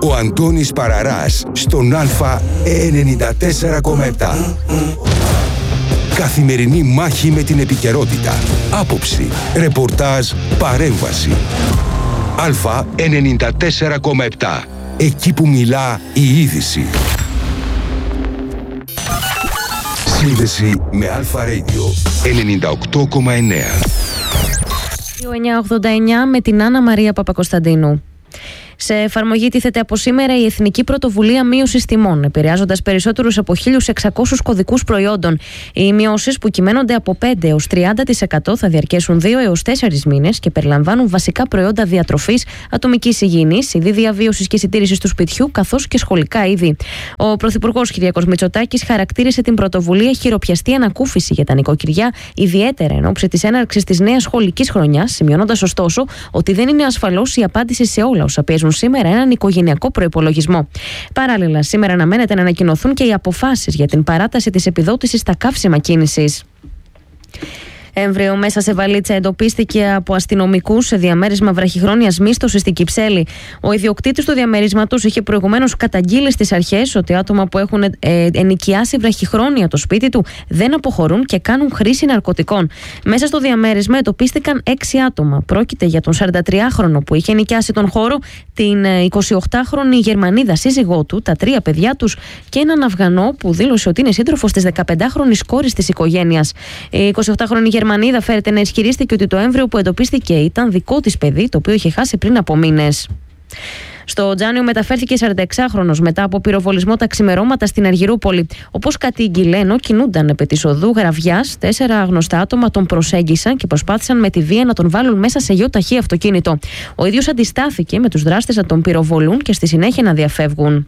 Ο Αντώνης Παραράς στον Α94,7. Καθημερινή μάχη με την επικαιρότητα. Άποψη, ρεπορτάζ, παρέμβαση. Α94,7. Εκεί που μιλά η είδηση. Σύνδεση με Αλφα Radio 98,9. 989 με την Άννα Μαρία Παπακοσταντίνου. Σε εφαρμογή τίθεται από σήμερα η Εθνική Πρωτοβουλία Μείωσης Τιμών, επηρεάζοντας περισσότερους από 1.600 κωδικούς προϊόντων. Οι μειώσεις, που κυμαίνονται από 5 έως 30%, θα διαρκέσουν 2 έως 4 μήνες και περιλαμβάνουν βασικά προϊόντα διατροφής, ατομικής υγιεινής, είδη διαβίωσης και συντήρησης του σπιτιού, καθώς και σχολικά είδη. Ο Πρωθυπουργός Κυριάκος Μητσοτάκης χαρακτήρισε την πρωτοβουλία χειροπιαστή ανακούφιση για τα νοικοκυριά, ιδιαίτερα εν ώψη της έναρξης της νέας σχολικής χρονιάς, σημειώνοντας ωστόσο ότι δεν είναι ασφαλώς η απάντηση σε όλα όσα παίζουν σήμερα έναν οικογενειακό προϋπολογισμό. Παράλληλα, σήμερα αναμένεται να ανακοινωθούν και οι αποφάσεις για την παράταση της επιδότησης στα καύσιμα κίνησης. Έμβριο μέσα σε βαλίτσα εντοπίστηκε από αστυνομικούς σε διαμέρισμα βραχυχρόνιας μίσθωσης στην Κυψέλη. Ο ιδιοκτήτης του διαμερίσματος είχε προηγουμένως καταγγείλει στις αρχές ότι άτομα που έχουν ενοικιάσει βραχυχρόνια το σπίτι του δεν αποχωρούν και κάνουν χρήση ναρκωτικών. Μέσα στο διαμέρισμα εντοπίστηκαν 6 άτομα. Πρόκειται για τον 43χρονο που είχε ενοικιάσει τον χώρο, την 28χρονη Γερμανίδα σύζυγό του, τα 3 παιδιά τους και έναν Αφγανό που δήλωσε ότι είναι σύντροφος της 15χρονης κόρης της οικογένειας. Η 28χρονη Γερμανίδα φέρεται να ισχυρίστηκε ότι το έμβριο που εντοπίστηκε ήταν δικό της παιδί, το οποίο είχε χάσει πριν από μήνες. Στο Τζάνιο μεταφέρθηκε 46χρονος μετά από πυροβολισμό τα ξημερώματα στην Αργυρούπολη. Όπως κατήγγειλε, ενώ κινούνταν επί της οδού Γραβιάς, 4 γνωστά άτομα τον προσέγγισαν και προσπάθησαν με τη βία να τον βάλουν μέσα σε γεωταχή αυτοκίνητο. Ο ίδιος αντιστάθηκε με τους δράστες να τον πυροβολούν και στη συνέχεια να διαφεύγουν.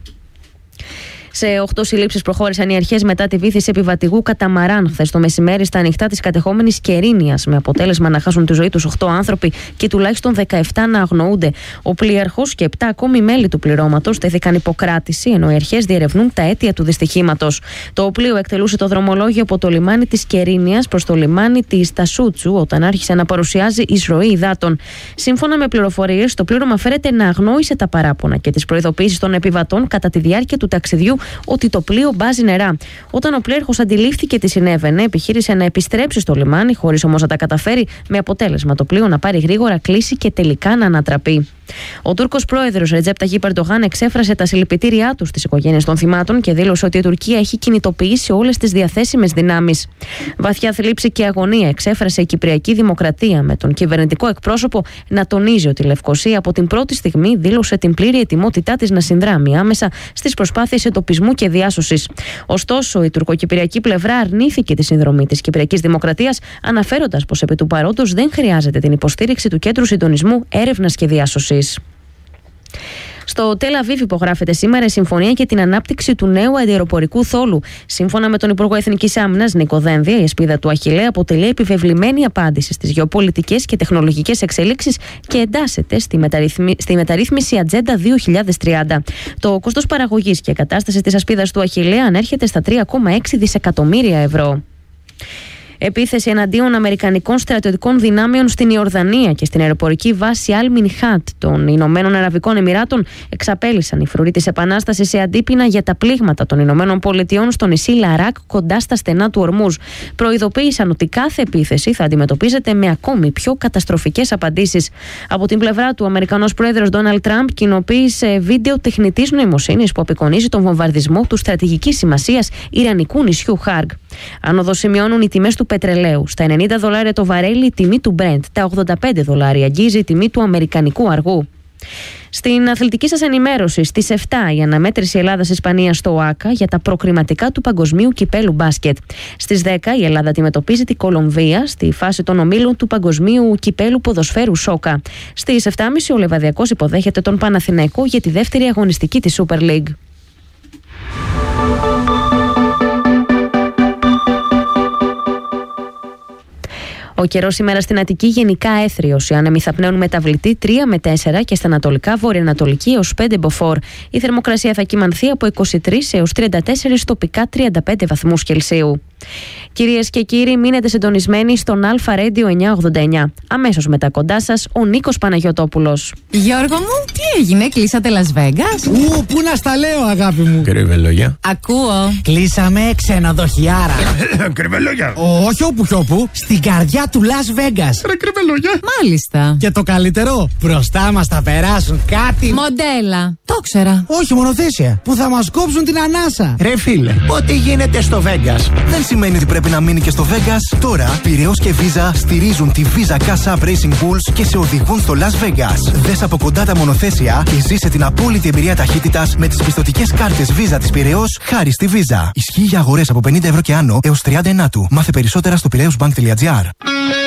Σε 8 συλλήψεις προχώρησαν οι αρχές μετά τη βύθιση επιβατηγού καταμαράν χθες το μεσημέρι στα ανοιχτά της κατεχόμενης Κερίνιας, με αποτέλεσμα να χάσουν τη ζωή τους 8 άνθρωποι και τουλάχιστον 17 να αγνοούνται. Ο πλοίαρχος και 7 ακόμη μέλη του πληρώματος τέθηκαν υποκράτηση, ενώ οι αρχές διερευνούν τα αίτια του δυστυχήματος. Το πλοίο εκτελούσε το δρομολόγιο από το λιμάνι της Κερίνιας προς το λιμάνι της Τασούτσου, όταν άρχισε να παρουσιάζει εισρωή υδάτων. Σύμφωνα με πληροφορίες, το πλήρωμα φέρεται να αγνόησε τα παράπονα και τις προειδοποιήσεις των επιβατών κατά τη διάρκεια του ταξιδιού ότι το πλοίο μπάζει νερά. Όταν ο πλοίαρχος αντιλήφθηκε τι συνέβαινε, επιχείρησε να επιστρέψει στο λιμάνι, χωρίς όμως να τα καταφέρει, με αποτέλεσμα το πλοίο να πάρει γρήγορα κλίση και τελικά να ανατραπεί. Ο Τούρκος πρόεδρος Ρετζέπ Ταγίπ Ερντογάν εξέφρασε τα συλληπιτήριά του στις οικογένειες των θυμάτων και δήλωσε ότι η Τουρκία έχει κινητοποιήσει όλες τις διαθέσιμες δυνάμεις. Βαθιά θλίψη και αγωνία εξέφρασε η Κυπριακή Δημοκρατία, με τον κυβερνητικό εκπρόσωπο να τονίζει ότι η Λευκοσία από την πρώτη στιγμή δήλωσε την πλήρη ετοιμότητά της να συνδράμει άμεσα στις προσπάθειες εντοπισμού και διάσωσης. Ωστόσο, η τουρκοκυπριακή πλευρά αρνήθηκε τη συνδρομή της Κυπριακής Δημοκρατίας, αναφέροντας πως επί του παρόντος δεν χρειάζεται την υποστήριξη του Κέντρου Συντονισμού Έρευνας και Διάσωσης. Στο Τελ Αβίβ υπογράφεται σήμερα η συμφωνία για την ανάπτυξη του νέου αεροπορικού θόλου. Σύμφωνα με τον Υπουργό Εθνικής Άμυνας Νίκο Δένδια, η Εσπίδα του Αχιλλέα αποτελεί επιβεβλημένη απάντηση στις γεωπολιτικές και τεχνολογικές εξελίξεις και εντάσσεται στη μεταρρύθμιση Ατζέντα 2030. Το κόστος παραγωγής και κατάσταση της Ασπίδας του Αχιλλέα ανέρχεται στα 3,6 δισεκατομμύρια ευρώ. Επίθεση εναντίον Αμερικανικών στρατιωτικών δυνάμεων στην Ιορδανία και στην αεροπορική βάση Αλ-Μινχάτ των Ηνωμένων Αραβικών Εμιράτων εξαπέλυσαν οι φρουροί της Επανάστασης σε αντίπεινα για τα πλήγματα των Ηνωμένων Πολιτειών στο νησί Λαράκ, κοντά στα στενά του Ορμούζ. Προειδοποίησαν ότι κάθε επίθεση θα αντιμετωπίζεται με ακόμη πιο καταστροφικές απαντήσεις. Από την πλευρά του, ο Αμερικανός πρόεδρος Ντόναλντ Τραμπ κοινοποίησε βίντεο τεχνητής νοημοσύνης που απεικονίζει τον βομβαρδισμό του στρατηγικής σημασίας Ιρανικού νησιού Χάργκ. Άνοδο σημειώνουν οι τιμές του πετρελαίου. Στα $90 το βαρέλι η τιμή του Brent. Τα $85 αγγίζει η τιμή του αμερικανικού αργού. Στην αθλητική σας ενημέρωση, στις 7 η αναμέτρηση Ελλάδας-Ισπανίας στο ΟΑΚΑ για τα προκριματικά του Παγκοσμίου Κυπέλου Μπάσκετ. Στις 10 η Ελλάδα αντιμετωπίζει τη Κολομβία στη φάση των ομίλων του Παγκοσμίου Κυπέλου Ποδοσφαίρου Σόκα. Στις 7.30 ο Λεβαδιακός υποδέχεται τον Παναθηναϊκό για τη δεύτερη αγωνιστική της Super League. Ο καιρός σήμερα στην Αττική γενικά έθριος. Οι άνεμοι θα πνέουν μεταβλητή 3 με 4 και στα ανατολικά βορειοανατολική έως 5 μποφόρ. Η θερμοκρασία θα κυμανθεί από 23 έως 34, τοπικά 35 βαθμούς Κελσίου. Κυρίες και κύριοι, μείνετε συντονισμένοι στον Αλφα Radio 989. Αμέσως μετά κοντά σας ο Νίκος Παναγιωτόπουλος. Γιώργο μου, τι έγινε, κλείσατε Las Vegas? Πού να στα λέω, αγάπη μου. Κρυβελόγια. Ακούω. Κλείσαμε ξενοδοχιάρα. Κρυβελόγια. Όχι όπου κι όπου, στην καρδιά του Las Vegas. Ρε κρυβελόγια. Μάλιστα. Και το καλύτερο, μπροστά μας θα περάσουν κάτι. Μοντέλα. Το ξέρα. Όχι, μονοθέσια. Που θα μας κόψουν την ανάσα. Ρε φίλε, ό,τι γίνεται στο Vegas δεν σημαίνει ότι πρέπει να μείνει και στο Vegas. Τώρα, Πειραιώς και Visa στηρίζουν τη Visa Cash App Racing Bulls και σε οδηγούν στο Las Vegas. Δες από κοντά τα μονοθέσια και ζήσε την απόλυτη εμπειρία ταχύτητας με τις πιστωτικές κάρτες Visa της Πειραιώς χάρη στη Visa. Ισχύει για αγορές από 50 ευρώ και άνω έως 30 Ενάτου. Μάθε περισσότερα στο piraeusbank.gr.